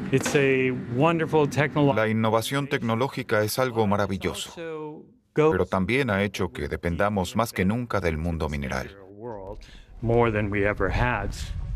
La innovación tecnológica es algo maravilloso, pero también ha hecho que dependamos más que nunca del mundo mineral.